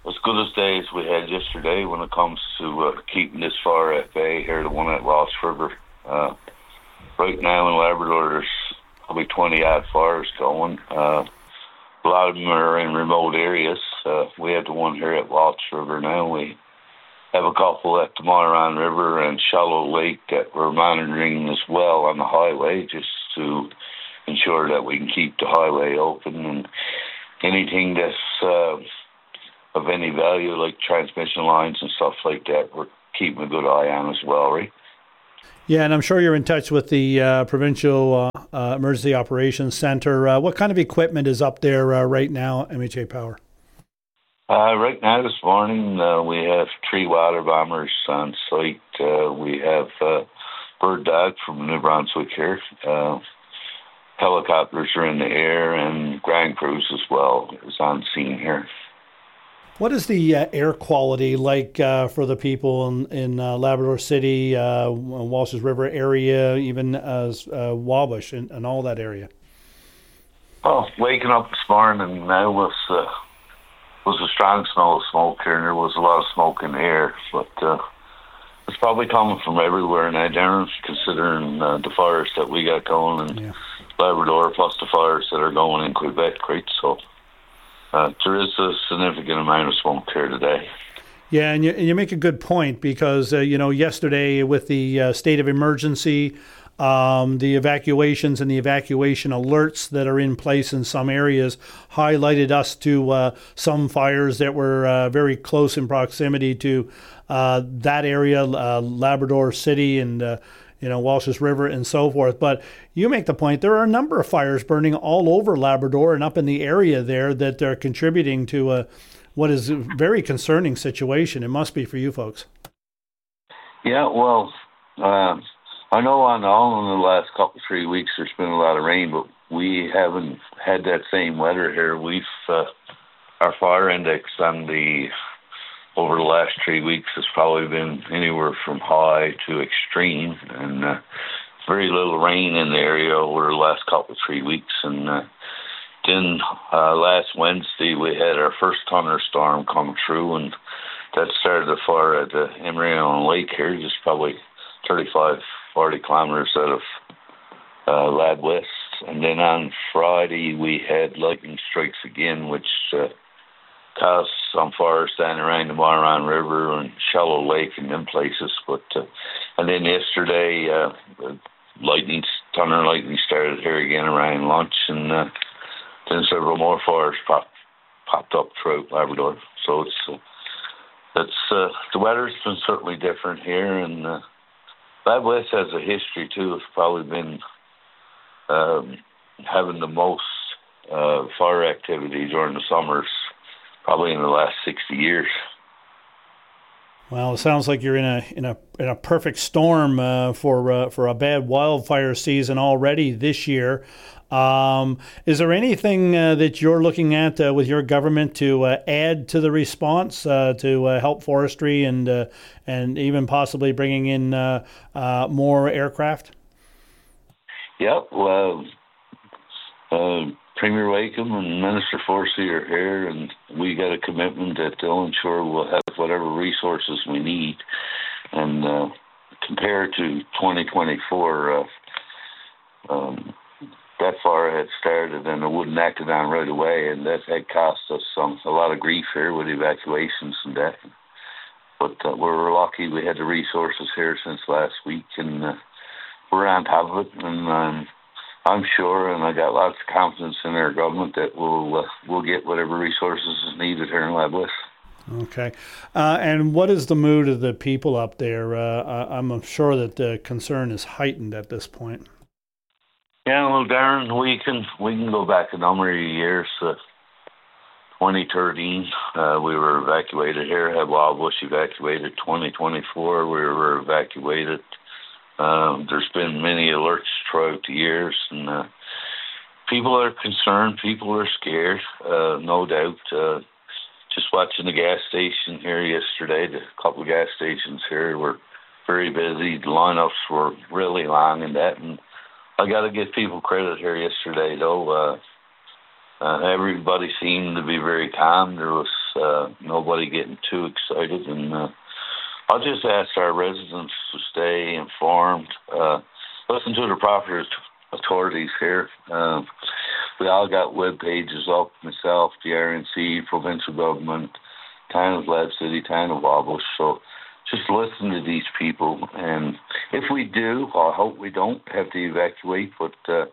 as good as days we had yesterday when it comes to uh, keeping this fire at bay here, the one at Walsh River. Uh, right now in Labrador, there's probably twenty odd fires going. Uh, a lot of them are in remote areas. Uh, we have the one here at Walsh River now. We have a couple at the Moran River and Shallow Lake that we're monitoring as well on the highway, just to ensure that we can keep the highway open, and anything that's uh, of any value, like transmission lines and stuff like that, we're keeping a good eye on as well, right? Yeah, and I'm sure you're in touch with the uh, Provincial uh, uh, Emergency Operations Center. Uh, what kind of equipment is up there uh, right now, M H A Power? Uh, right now, this morning, uh, we have three water bombers on site. Uh, we have uh, Bird Dog from New Brunswick here. Uh, helicopters are in the air, and ground crews as well is on scene here. What is the uh, air quality like uh, for the people in, in uh, Labrador City, uh, Walsh's River area, even as uh, Wabash and, and all that area? Well, waking up this morning now was uh, was a strong smell of smoke here, and there was a lot of smoke in the air, but uh, it's probably coming from everywhere now, Darren, considering uh, the fires that we got going in yeah. Labrador, plus the fires that are going in Quebec, right? So uh, there is a significant amount of smoke here today. Yeah, and you, and you make a good point, because, uh, you know, yesterday with the uh, state of emergency, Um, the evacuations and the evacuation alerts that are in place in some areas highlighted us to uh, some fires that were uh, very close in proximity to uh, that area, uh, Labrador City and, uh, you know, Walsh's River and so forth. But you make the point, there are a number of fires burning all over Labrador and up in the area there that are contributing to a, what is a very concerning situation. It must be for you folks. Yeah, well... Uh... I know on all in the last couple, three weeks, there's been a lot of rain, but we haven't had that same weather here. We've, uh, our fire index on the, over the last three weeks has probably been anywhere from high to extreme, and uh, very little rain in the area over the last couple, three weeks. And uh, then uh, last Wednesday, we had our first thunderstorm come through, and that started the fire at the Emery Island Lake here, just probably thirty-five, forty kilometers out of uh, Lab West. And then on Friday, we had lightning strikes again, which uh, caused some fires down around the Moran River and Shallow Lake and them places. But uh, and then yesterday, uh, lightning, thunder and lightning started here again around lunch, and uh, then several more fires popped popped up throughout Labrador. So it's uh, it's uh, the weather's been certainly different here, and uh, Lab West has a history, too. It's probably been um, having the most uh, fire activity during the summers, probably in the last sixty years. Well, it sounds like you're in a in a in a perfect storm uh, for uh, for a bad wildfire season already this year. Um, is there anything uh, that you're looking at uh, with your government to uh, add to the response uh, to uh, help forestry and uh, and even possibly bringing in uh, uh, more aircraft? Yep. Well, uh, Premier Wakeham and Minister Forsey are here, and we got a commitment that they'll ensure we'll have whatever resources we need. And uh, compared to twenty twenty-four, uh, um, that fire had started and it wouldn't act it on right away, and that had cost us some a lot of grief here with evacuations and that. But uh, we're lucky we had the resources here since last week, and uh, we're on top of it. And um, I'm sure, and I got lots of confidence in our government that we'll uh, we'll get whatever resources is needed here in Lab West. Okay. Uh, and what is the mood of the people up there? Uh, I'm sure that the concern is heightened at this point. Yeah, well, Darren, we can we can go back a number of years. Uh, twenty thirteen, uh, we were evacuated here. Had Wildbush evacuated. twenty twenty-four, we were evacuated. Um, there's been many alerts throughout the years, and uh, people are concerned. People are scared, uh, no doubt. Uh, just watching the gas station here yesterday, the couple of gas stations here were very busy. The lineups were really long in that, and I got to give people credit here yesterday, though. Uh, uh, everybody seemed to be very calm. There was Uh, nobody getting too excited. And uh, I'll just ask our residents to stay informed. Uh, listen to the proper authorities here. Uh, we all got web pages up, myself, the R N C, provincial government, Town of Lab City, Town of Wabush. So just listen to these people. And if we do, I hope we don't have to evacuate, but uh,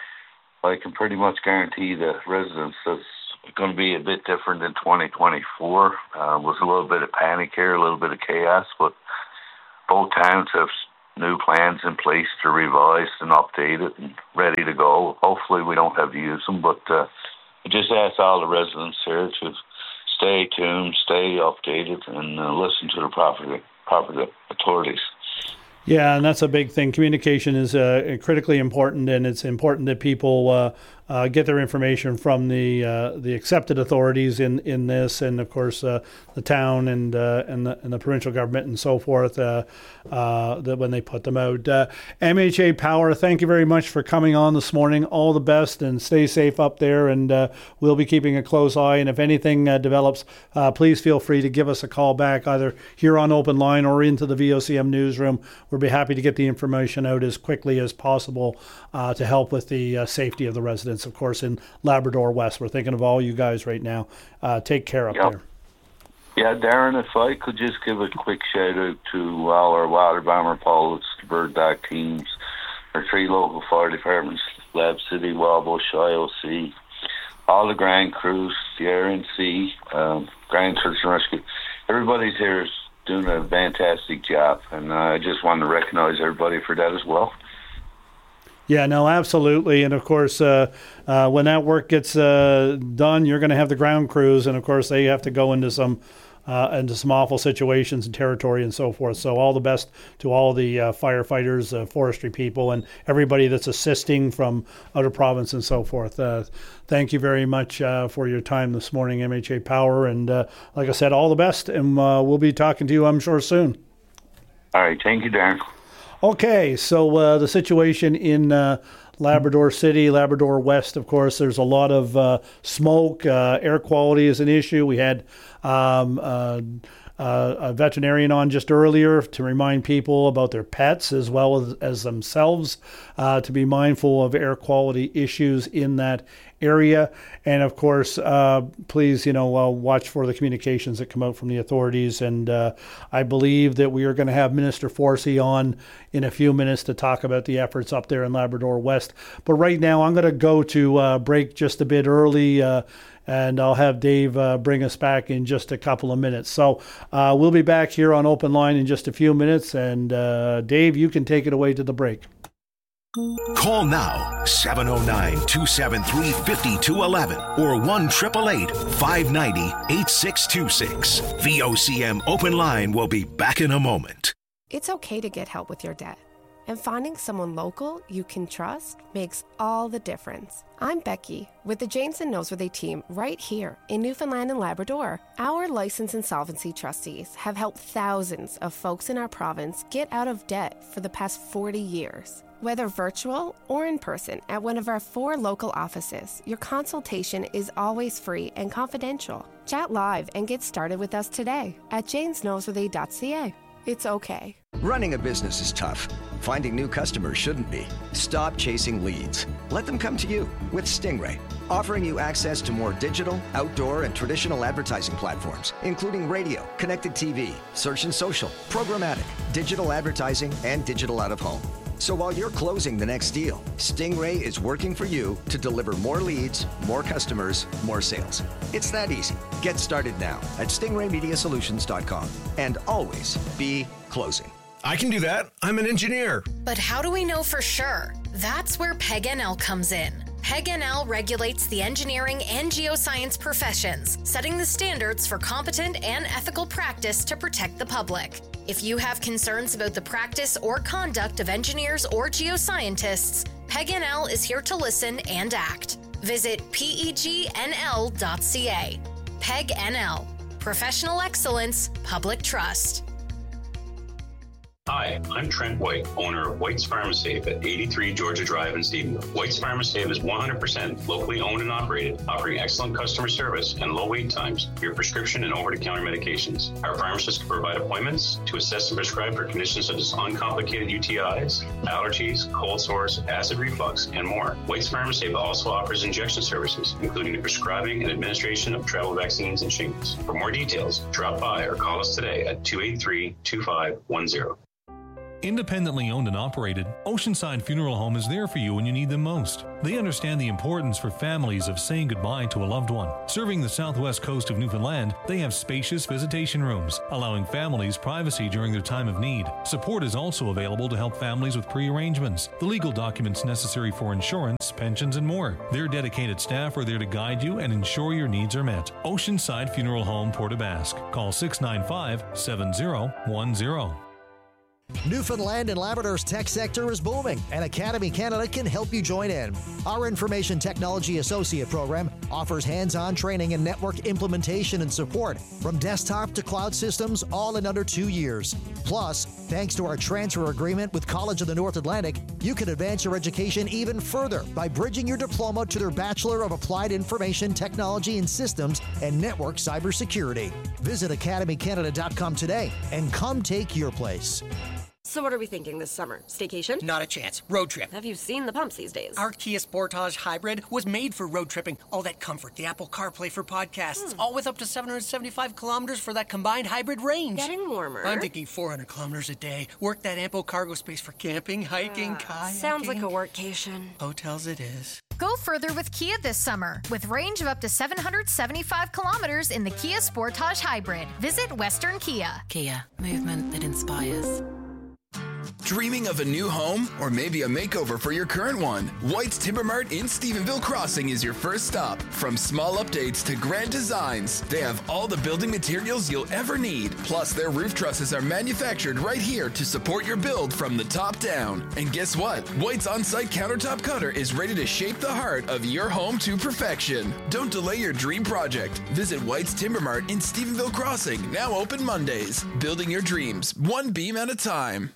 I can pretty much guarantee the residents that's going to be a bit different in twenty twenty-four. Uh, with a little bit of panic here, a little bit of chaos, but both towns have new plans in place to revise and update it and ready to go. Hopefully we don't have to use them, but uh, I just ask all the residents here to stay tuned, stay updated, and uh, listen to the proper, proper authorities. Yeah, and that's a big thing. Communication is uh, critically important, and it's important that people uh, uh, get their information from the uh, the accepted authorities in, in this, and of course uh, the town and uh, and the and the provincial government and so forth. Uh, uh, that when they put them out. Uh, M H A Power, thank you very much for coming on this morning. All the best, and stay safe up there. And uh, we'll be keeping a close eye. And if anything uh, develops, uh, please feel free to give us a call back, either here on Open Line or into the V O C M newsroom. We'll be happy to get the information out as quickly as possible uh, to help with the uh, safety of the residents, of course, in Labrador West. We're thinking of all you guys right now. Uh, take care up yep. there. Yeah, Darren, if I could just give a quick shout out to all our water bomber pilots, the Bird Dog teams, our three local fire departments, Lab City, Wabush, I O C, all the ground crews, the R N C, um, Ground Search and Rescue. Everybody's here is doing a fantastic job, and uh, I just want to recognize everybody for that as well. Yeah, no, absolutely. And of course, uh, uh, when that work gets uh, done, you're going to have the ground crews, and of course, they have to go into some uh, into some awful situations and territory and so forth. So all the best to all the uh, firefighters, uh, forestry people, and everybody that's assisting from outer province and so forth. Uh, thank you very much uh, for your time this morning, M H A Power. And uh, like I said, all the best, and uh, we'll be talking to you, I'm sure, soon. All right. Thank you, Darren. Okay, so uh, the situation in uh, Labrador City, Labrador West, of course, there's a lot of uh, smoke. Uh, air quality is an issue. We had um, uh, uh, a veterinarian on just earlier to remind people about their pets as well as, as themselves uh, to be mindful of air quality issues in that area. And of course, uh, please, you know, uh, watch for the communications that come out from the authorities. And uh, I believe that we are going to have Minister Forsey on in a few minutes to talk about the efforts up there in Labrador West. But right now, I'm going to go to uh, break just a bit early, uh, and I'll have Dave uh, bring us back in just a couple of minutes. So uh, we'll be back here on Open Line in just a few minutes. And uh, Dave, you can take it away to the break. Call now, seven oh nine, two seven three, five two one one or one eight eight eight, five nine zero, eight six two six. V O C M Open Line will be back in a moment. It's okay to get help with your debt. And finding someone local you can trust makes all the difference. I'm Becky with the James and Noseworthy team right here in Newfoundland and Labrador. Our licensed insolvency trustees have helped thousands of folks in our province get out of debt for the past forty years. Whether virtual or in person at one of our four local offices, your consultation is always free and confidential. Chat live and get started with us today at james noseworthy dot c a. It's okay. Running a business is tough. Finding new customers shouldn't be. Stop chasing leads. Let them come to you with Stingray, offering you access to more digital, outdoor, and traditional advertising platforms, including radio, connected T V, search and social, programmatic, digital advertising, and digital out-of-home. So while you're closing the next deal, Stingray is working for you to deliver more leads, more customers, more sales. It's that easy. Get started now at stingray media solutions dot com and always be closing. I can do that. I'm an engineer. But how do we know for sure? That's where P E G N L comes in. P E G N L regulates the engineering and geoscience professions, setting the standards for competent and ethical practice to protect the public. If you have concerns about the practice or conduct of engineers or geoscientists, P E G N L is here to listen and act. Visit P E G N L dot C A. P E G N L. Professional excellence, public trust. Hi, I'm Trent White, owner of White's Pharmacy at eighty-three Georgia Drive in Stephenville. White's Pharmacy is one hundred percent locally owned and operated, offering excellent customer service and low wait times for your prescription and over-the-counter medications. Our pharmacists can provide appointments to assess and prescribe for conditions such as uncomplicated U T Is, allergies, cold sores, acid reflux, and more. White's Pharmacy also offers injection services, including the prescribing and administration of travel vaccines and shingles. For more details, drop by or call us today at two eight three, two five one zero. Independently owned and operated, Oceanside Funeral Home is there for you when you need them most. They understand the importance for families of saying goodbye to a loved one. Serving the southwest coast of Newfoundland, they have spacious visitation rooms, allowing families privacy during their time of need. Support is also available to help families with pre-arrangements, the legal documents necessary for insurance, pensions, and more. Their dedicated staff are there to guide you and ensure your needs are met. Oceanside Funeral Home, Port aux Basques. Call six nine five, seven zero one zero. Newfoundland and Labrador's tech sector is booming, and Academy Canada can help you join in. Our Information Technology Associate program offers hands-on training in network implementation and support, from desktop to cloud systems, all in under two years. Plus, thanks to our transfer agreement with College of the North Atlantic, you can advance your education even further by bridging your diploma to their Bachelor of Applied Information Technology and Systems and Network Cybersecurity. Visit academy canada dot com today and come take your place. So what are we thinking this summer? Staycation? Not a chance. Road trip. Have you seen the pumps these days? Our Kia Sportage Hybrid was made for road tripping. All that comfort, the Apple CarPlay for podcasts, hmm. all with up to seven hundred seventy-five kilometers for that combined hybrid range. Getting warmer. I'm thinking four hundred kilometers a day. Work that ample cargo space for camping, hiking, uh, kayaking. Sounds like a workcation. Hotels it is. Go further with Kia this summer with range of up to seven hundred seventy-five kilometers in the Kia Sportage Hybrid. Visit Western Kia. Kia, movement that inspires. Dreaming of a new home or maybe a makeover for your current one? White's Timber Mart in Stephenville Crossing is your first stop. From small updates to grand designs, they have all the building materials you'll ever need. Plus, their roof trusses are manufactured right here to support your build from the top down. And guess what? White's on-site countertop cutter is ready to shape the heart of your home to perfection. Don't delay your dream project. Visit White's Timber Mart in Stephenville Crossing, now open Mondays. Building your dreams, one beam at a time.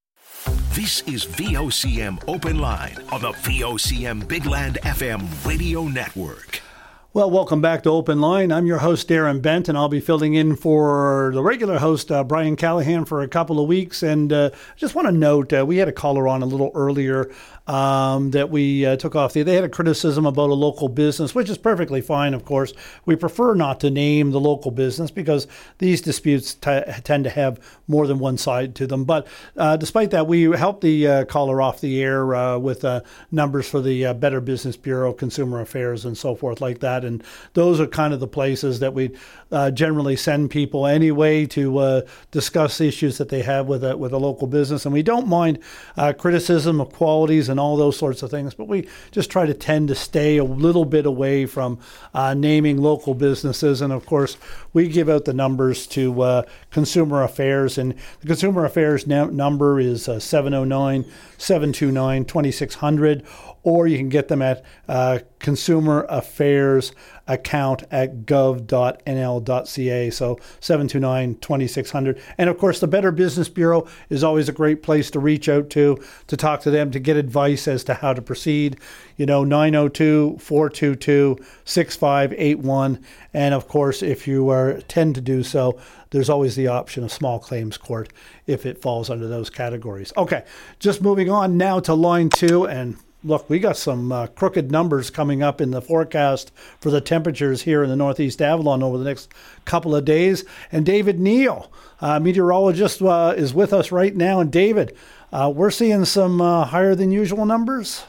This is V O C M Open Line on the V O C M Big Land F M radio network. Well, welcome back to Open Line. I'm your host, Darren Bent, and I'll be filling in for the regular host, uh, Brian Callahan, for a couple of weeks. And uh, just want to note, uh, we had a caller on a little earlier um, that we uh, took off. The, they had a criticism about a local business, which is perfectly fine, of course. We prefer not to name the local business because these disputes t- tend to have more than one side to them. But uh, despite that, we helped the uh, caller off the air uh, with uh, numbers for the uh, Better Business Bureau, Consumer Affairs, and so forth like that. And those are kind of the places that we uh, generally send people anyway to uh, discuss issues that they have with a, with a local business. And we don't mind uh, criticism of qualities and all those sorts of things, but we just try to tend to stay a little bit away from uh, naming local businesses. And of course, we give out the numbers to uh, Consumer Affairs, and the Consumer Affairs na- number is uh, seven oh nine, seven two nine, two six zero zero, or you can get them at uh, Consumer Affairs account at gov dot n l dot c a. So seven two nine, two six zero zero. And of course, the Better Business Bureau is always a great place to reach out to, to talk to them, to get advice as to how to proceed. You know, nine oh two, four two two, six five eight one. And of course, if you are tend to do so, there's always the option of small claims court if it falls under those categories. Okay, just moving on now to line two. And look, we got some uh, crooked numbers coming up in the forecast for the temperatures here in the Northeast Avalon over the next couple of days. And David Neal, uh, meteorologist, uh, is with us right now. And David, uh, we're seeing some uh, higher than usual numbers.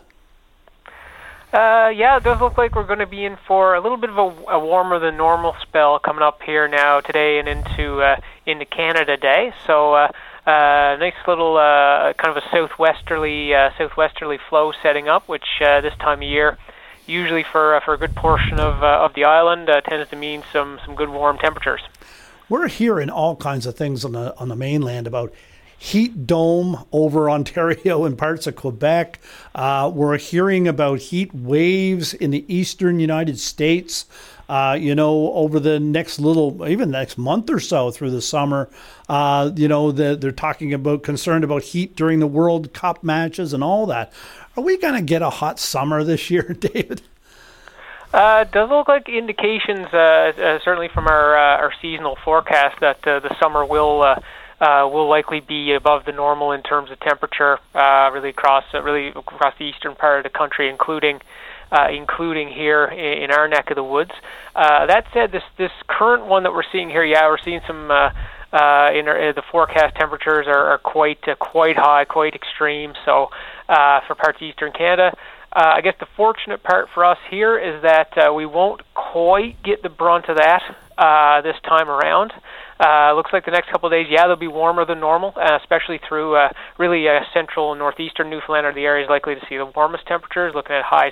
Uh, yeah, it does look like we're going to be in for a little bit of a, a warmer than normal spell coming up here now today and into uh, into Canada Day. So uh, uh, nice little uh, kind of a southwesterly uh, southwesterly flow setting up, which uh, this time of year, usually for uh, for a good portion of uh, of the island, uh, tends to mean some some good warm temperatures. We're hearing all kinds of things on the on the mainland about heat dome over Ontario and parts of Quebec. Uh, we're hearing about heat waves in the eastern United States. Uh, you know, over the next little, even next month or so through the summer, uh, you know, the, they're talking about, concerned about heat during the World Cup matches and all that. Are we going to get a hot summer this year, David? Uh, it does look like indications, uh, uh, certainly from our uh, our seasonal forecast, that uh, the summer will uh, uh, will likely be above the normal in terms of temperature, uh, really across uh, really across the eastern part of the country, including. Uh, including here in, in our neck of the woods. Uh, that said, this this current one that we're seeing here, yeah, we're seeing some uh, uh, in our, uh, the forecast temperatures are, are quite uh, quite high, quite extreme. So uh, for parts of eastern Canada, uh, I guess the fortunate part for us here is that uh, we won't quite get the brunt of that uh, this time around. Uh, looks like the next couple of days, yeah, they'll be warmer than normal, uh, especially through uh, really uh, central and northeastern Newfoundland are the areas likely to see the warmest temperatures, looking at highs